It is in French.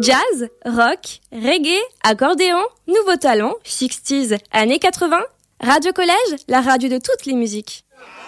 Jazz, rock, reggae, accordéon, nouveau talent, 60s, années 80. Radio Collège, la radio de toutes les musiques.